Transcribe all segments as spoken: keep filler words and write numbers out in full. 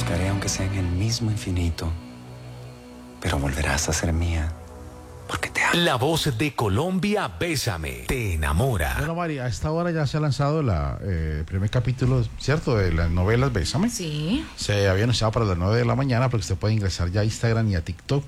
buscaré aunque sea en el mismo infinito, pero volverás a ser mía, porque te amo. La voz de Colombia, Bésame, te enamora. Bueno, María, a esta hora ya se ha lanzado la, eh, el primer capítulo, ¿cierto?, de las novelas Bésame. Sí. Se había anunciado para las nueve de la mañana, porque usted puede ingresar ya a Instagram y a TikTok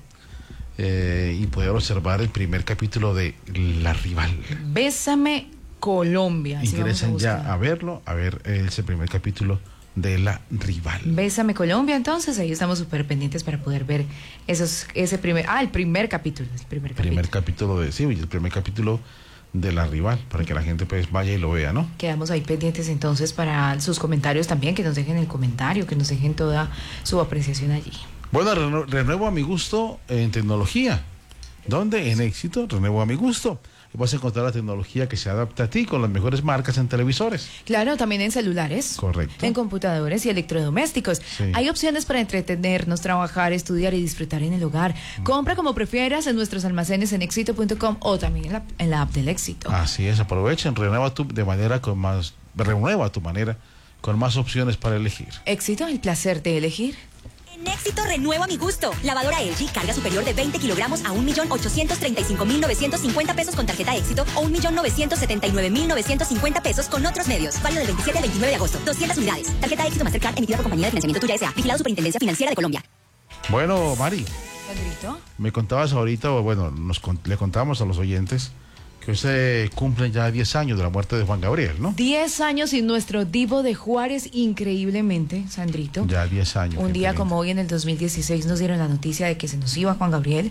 eh, y poder observar el primer capítulo de La Rival. Bésame Colombia. Así Ingresen vamos a ya buscar. a verlo, a ver ese primer capítulo de La Rival. Bésame Colombia, entonces ahí estamos súper pendientes para poder ver esos, ese primer, ah, el primer capítulo, el primer capítulo. Primer capítulo de, sí, el primer capítulo de La Rival, para que la gente pues vaya y lo vea, ¿no? Quedamos ahí pendientes entonces para sus comentarios también, que nos dejen el comentario, que nos dejen toda su apreciación allí. Bueno, reno- renuevo a mi gusto en tecnología. ¿Dónde? En Éxito, renuevo a mi gusto. Y vas a encontrar la tecnología que se adapta a ti con las mejores marcas en televisores. Claro, también en celulares. Correcto. En computadores y electrodomésticos. Sí. Hay opciones para entretenernos, trabajar, estudiar y disfrutar en el hogar. Compra como prefieras en nuestros almacenes en éxito punto com o también en la, en la app del Éxito. Así es, aprovechen, renueva tu de manera con más, renueva tu manera con más opciones para elegir. Éxito, el placer de elegir. En Éxito renuevo a mi gusto. Lavadora L G, carga superior de veinte kilogramos a un millón ochocientos treinta y cinco mil novecientos cincuenta pesos con tarjeta Éxito o un millón novecientos setenta y nueve mil novecientos cincuenta pesos con otros medios. Válido del veintisiete al veintinueve de agosto. doscientas unidades. Tarjeta Éxito Mastercard emitida por Compañía de Financiamiento Tuya S A. Vigilado Superintendencia Financiera de Colombia. Bueno, Mari, Sandrito. me contabas ahorita, o bueno, nos con- le contábamos a los oyentes que hoy se cumplen ya diez años de la muerte de Juan Gabriel, ¿no? Diez años sin nuestro Divo de Juárez, increíblemente, Sandrito. Ya diez años. Un gente día linda. como hoy en el dos mil dieciséis nos dieron la noticia de que se nos iba Juan Gabriel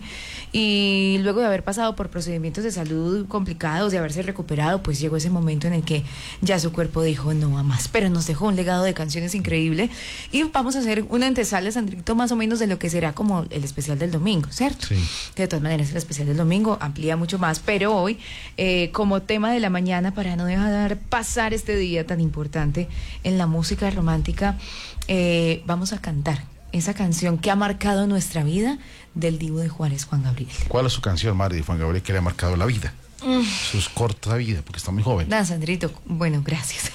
y luego de haber pasado por procedimientos de salud complicados, de haberse recuperado, pues llegó ese momento en el que ya su cuerpo dijo no va más, pero nos dejó un legado de canciones increíble y vamos a hacer una antesala, Sandrito, más o menos de lo que será como el especial del domingo, ¿cierto? Sí. Que de todas maneras el especial del domingo amplía mucho más, pero hoy eh, como tema de la mañana para no dejar pasar este día tan importante en la música romántica, eh, vamos a cantar esa canción que ha marcado nuestra vida del Divo de Juárez, Juan Gabriel. ¿Cuál es su canción, Mari, de Juan Gabriel, que le ha marcado la vida? Mm. Su corta vida, porque está muy joven. Nada, Sandrito, bueno, gracias.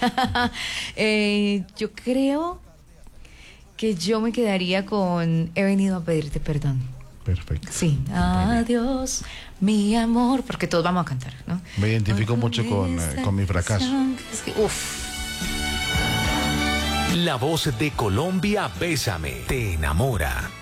eh, yo creo que yo me quedaría con He venido a pedirte perdón. Perfecto. Sí, adiós, mi amor, porque todos vamos a cantar, ¿no? Me identifico mucho con, eh, con mi fracaso. Es que, uf. La voz de Colombia, Bésame, te enamora.